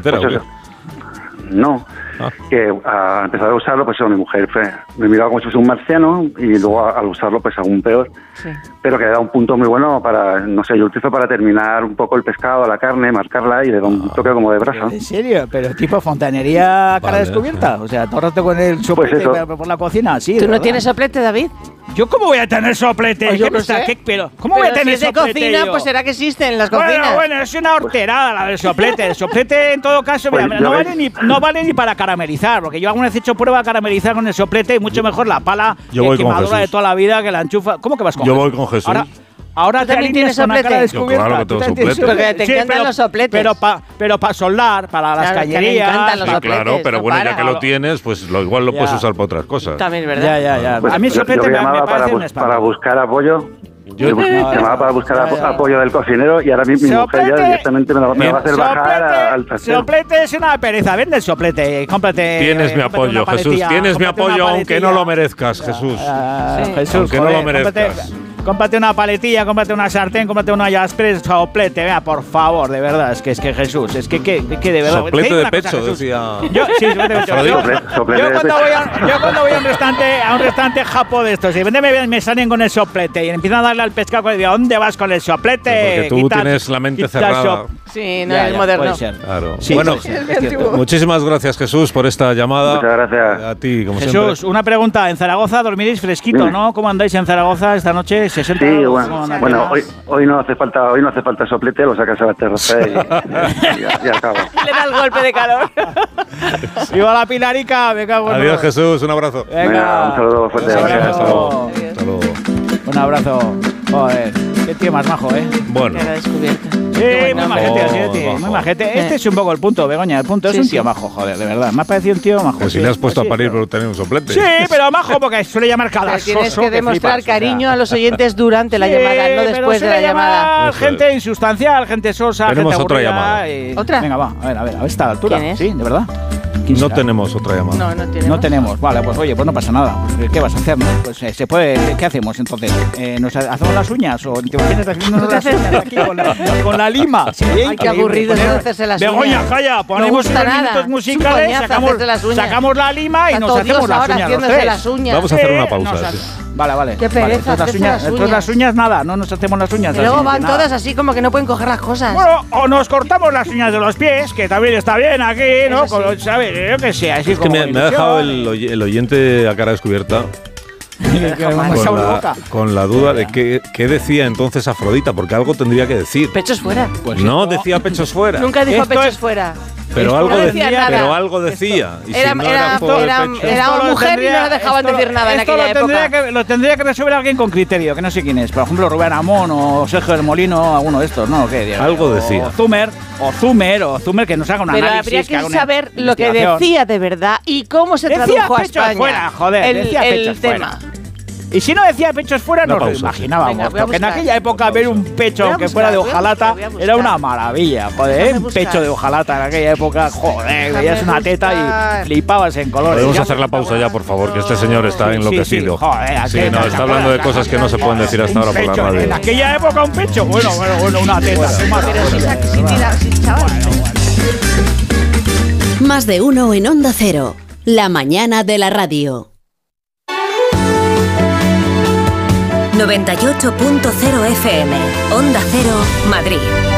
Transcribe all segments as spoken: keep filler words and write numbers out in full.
entera, pues ¿o eso, no, ah. que al empezar a usarlo, pues eso, mi mujer fue, me miraba como si fuese un marciano y luego al usarlo, pues aún peor. Sí. Pero que le da un punto muy bueno para, no sé, yo lo utilizo para terminar un poco el pescado, la carne, marcarla y le da un toque como de brasa. ¿En serio? ¿Pero tipo fontanería cara vale. descubierta? O sea, todo el rato con el soplete pues por la cocina, sí. ¿Tú no verdad? tienes soplete, David? ¿Yo cómo voy a tener soplete? Pues yo no sé. ¿Qué? Pero, ¿Cómo pero voy a tener si es de soplete cocina, yo? pues será que existe en las bueno, cocinas. Bueno, es una horterada la del soplete. El soplete, en todo caso, pues mira, no, vale ni, no vale ni para caramelizar, porque yo alguna vez he hecho prueba de caramelizar con el soplete y mucho mejor la pala yo voy quemadura de toda la vida que la enchufa. ¿Cómo que vas con Yo Jesús? voy con Jesús. Ahora, Ahora también tienes soplete. Yo, claro que tengo soplete. Porque te sí, encantan pero, los sopletes. Pero para pero pa soldar, para las claro, callerías. Me encantan los sí, sopletes, claro, pero no bueno, para. ya que lo tienes, pues lo, igual lo ya. puedes usar para otras cosas. También es verdad. Ya, ya, ya. Pues, a mí el soplete yo me, me llamaba parece para, un espanto. para buscar apoyo. Yo no, llamaba para buscar ya, ya. apoyo del cocinero y ahora mismo mi mujer ya directamente me, lo, me va a hacer soplete, bajar al trastero. Soplete es una pereza. Vende el soplete. Cómprate. Tienes eh, mi apoyo, Jesús. Tienes mi apoyo aunque no lo merezcas, Jesús. Uh, sí. Jesús, aunque joder, no lo merezcas. Cómprate, cómprate una paletilla, cómprate una sartén, cómprate una jaspres, soplete. Vea, por favor, de verdad. Es que es que Jesús, es que, que, que de verdad. Soplete de pecho, cosa, decía. Yo, sí, soplete de pecho. Yo, yo, cuando voy a, yo cuando voy a un restaurante, a un restaurante japo de estos, y de me, me salen con el soplete y empiezan a darle al pescado, y digo, ¿dónde vas con el soplete? Porque tú quita, tienes la mente cerrada. Sí, no ya, es ya, moderno. Puede ser. Claro. Sí, bueno, ser, muchísimas gracias, Jesús, por esta llamada. Muchas gracias. A ti, como Jesús, siempre. Jesús, una pregunta. En Zaragoza dormiréis fresquito, ¿no? ¿Cómo andáis en Zaragoza esta noche? ¿sesenta Sí, grados? bueno, bueno hoy, hoy no hace falta hoy no hace falta soplete, lo sacas a la terraza y, y, ya, ya acaba. Le da el golpe de calor. ¡Viva la Pilarica! Me cago en Adiós, Jesús, un abrazo. Venga, Venga, un saludo fuerte. Venga, hasta luego. Hasta luego. Un abrazo. Joder, qué tío más majo, ¿eh? Bueno. Cara descubierta. Sí, muy majete, sí, tío, muy majete. Este es un poco el punto, Begoña, el punto. Es sí, un tío sí. majo, joder, de verdad. Me ha parecido un tío majo. Pero si sí, le has puesto sí, a parir pero... por tener un soplete. Sí, pero majo porque suele llamar cada soso. Tienes que demostrar que flipas, cariño o sea. a los oyentes durante la sí, llamada, no después de la llamada. Gente insustancial, gente sosa, tenemos gente otra aburrida. llamada. Y... ¿Otra? Venga, va, a ver, a ver, a ver, está a la altura. ¿Quién es? Sí, de verdad. No será? tenemos otra llamada. No, no tenemos. No tenemos. Vale, pues oye, pues no pasa nada. Pues, ¿qué vas a hacer, no? Pues eh, se puede. ¿Qué hacemos entonces? Eh, ¿Nos hacemos las uñas o te imaginas haciéndonos las uñas aquí con la, con la lima? Sí, ay, qué aburrido es hacerse las uñas. Begoña, calla, ponemos no unos nada. minutos musicales, sacamos, sacamos la lima y nos hacemos las uñas los tres. Las uñas. Vamos a hacer una pausa. Nos, sí. Vale, vale. Qué pereza vale, hacerse las uñas, las uñas. las uñas nada, no nos hacemos las uñas. Y luego van nada. todas así como que no pueden coger las cosas. Bueno, o nos cortamos las uñas de los pies, que también está bien aquí, ¿no? Sí. Con, ¿sabes? Yo que sé, así es como que me, me ha dejado el, el oyente a cara descubierta. con, la, con la duda de qué, qué decía entonces Afrodita, porque algo tendría que decir. Pechos fuera. Pues no, decía pechos fuera. Nunca dijo Esto pechos es, fuera. Pero algo, no decía, decía pero algo decía. Y era, si no era, era, por era, pecho. era una mujer tendría, y no la dejaban esto, decir nada en aquella lo época. Tendría que, lo tendría que resolver alguien con criterio, que no sé quién es. Por ejemplo, Rubén Amón o Sergio del Molino, alguno de estos, ¿no? ¿Qué? Algo decía. O Zumer, o Zumer, o Zumer, que nos haga un pero análisis. Pero habría que, que saber lo que decía de verdad y cómo se decía tradujo a pechos España. Fuera, joder, el, decía el pechos tema. Fuera. Y si no decía pechos fuera, no nos lo imaginábamos. Venga, porque en aquella época ver un pecho que fuera de hojalata era una maravilla. Joder, un pecho de hojalata en aquella época, joder, veías una teta y flipabas en colores. Podemos hacer la pausa ya, por favor, que este señor está enloquecido. Sí, sí, joder, sí no, está hablando de cosas que no se pueden decir hasta ahora por la radio. En aquella época un pecho, bueno, bueno, bueno, una teta. Pero si tira, si chaval. Más de uno en Onda Cero, la mañana de la radio. noventa y ocho punto cero F M, Onda Cero, Madrid.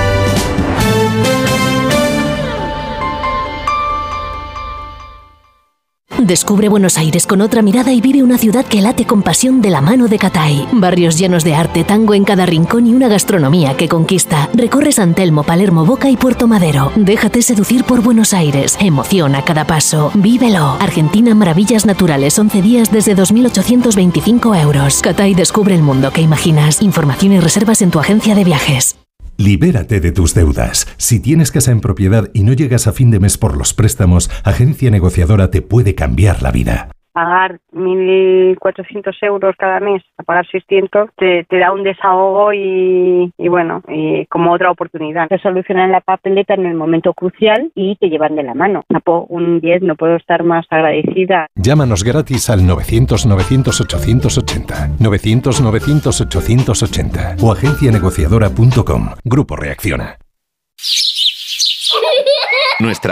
Descubre Buenos Aires con otra mirada y vive una ciudad que late con pasión de la mano de Catay. Barrios llenos de arte, tango en cada rincón y una gastronomía que conquista. Recorre San Telmo, Palermo, Boca y Puerto Madero. Déjate seducir por Buenos Aires. Emoción a cada paso. Vívelo. Argentina Maravillas Naturales. once días desde dos mil ochocientos veinticinco euros. Catay descubre el mundo que imaginas. Información y reservas en tu agencia de viajes. Libérate de tus deudas. Si tienes casa en propiedad y no llegas a fin de mes por los préstamos, Agencia Negociadora te puede cambiar la vida. Pagar mil cuatrocientos euros cada mes a pagar seiscientos te, te da un desahogo y, y bueno, y como otra oportunidad. Te solucionan la papeleta en el momento crucial y te llevan de la mano. Un diez, no puedo estar más agradecida. Llámanos gratis al novecientos novecientos ochocientos ochenta, novecientos novecientos ochocientos ochenta o agencia negociadora punto com. Grupo Reacciona. Nuestra